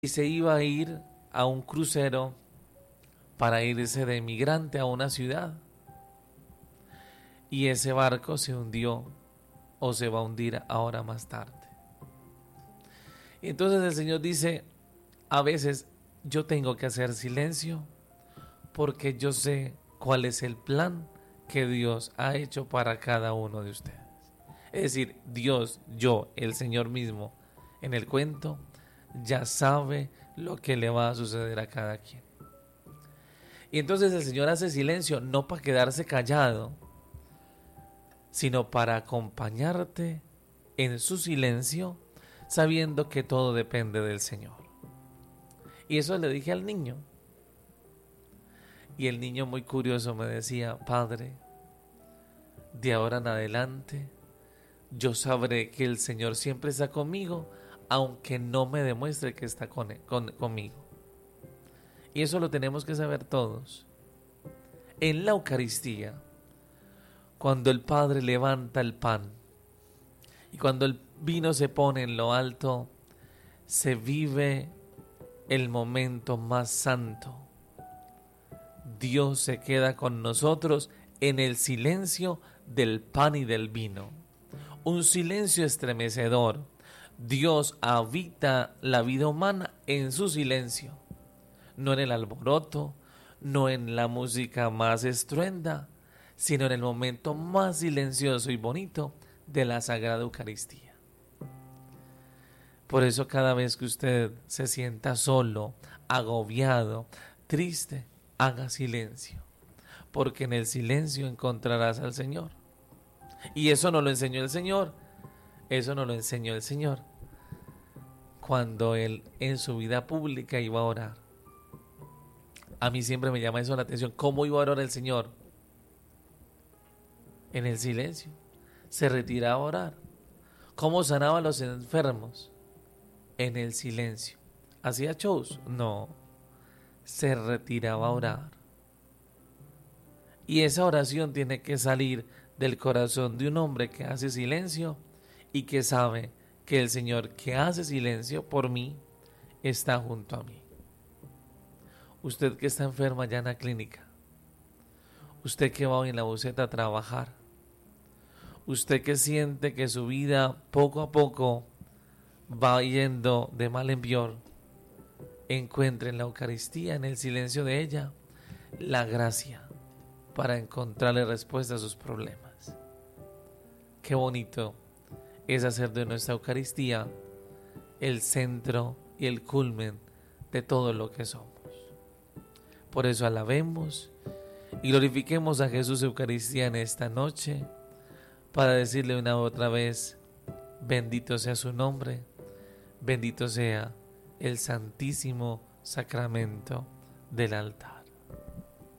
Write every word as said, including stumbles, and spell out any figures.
y se iba a ir a un crucero para irse de emigrante a una ciudad. Y ese barco se hundió o se va a hundir ahora más tarde. Y entonces el Señor dice, a veces yo tengo que hacer silencio porque yo sé cuál es el plan que Dios ha hecho para cada uno de ustedes. Es decir, Dios, yo, el Señor mismo, en el cuento, ya sabe lo que le va a suceder a cada quien. Y entonces el Señor hace silencio, no para quedarse callado, sino para acompañarte en su silencio, sabiendo que todo depende del Señor. Y eso le dije al niño. Y el niño, muy curioso, me decía, Padre, de ahora en adelante, yo sabré que el Señor siempre está conmigo, aunque no me demuestre que está con, con, conmigo. Y eso lo tenemos que saber todos. En la Eucaristía, cuando el Padre levanta el pan y cuando el vino se pone en lo alto, se vive el momento más santo. Dios se queda con nosotros en el silencio del pan y del vino. Un silencio estremecedor. Dios habita la vida humana en su silencio. No en el alboroto, no en la música más estruenda, sino en el momento más silencioso y bonito de la Sagrada Eucaristía. Por eso cada vez que usted se sienta solo, agobiado, triste, haga silencio, porque en el silencio encontrarás al Señor. Y eso no lo enseñó el Señor, eso no lo enseñó el Señor cuando Él en su vida pública iba a orar. A mí siempre me llama eso la atención, ¿cómo iba a orar el Señor? En el silencio, se retiraba a orar. ¿Cómo sanaba a los enfermos? En el silencio. ¿Hacía shows? No, se retiraba a orar. Y esa oración tiene que salir del corazón de un hombre que hace silencio y que sabe que el Señor que hace silencio por mí está junto a mí. Usted que está enferma ya en la clínica, usted que va hoy en la buseta a trabajar, usted que siente que su vida poco a poco va yendo de mal en peor, encuentre en la Eucaristía, en el silencio de ella, la gracia para encontrarle respuesta a sus problemas. Qué bonito es hacer de nuestra Eucaristía el centro y el culmen de todo lo que somos. Por eso alabemos y glorifiquemos a Jesús Eucaristía en esta noche, para decirle una otra vez, bendito sea su nombre, bendito sea el santísimo sacramento del altar.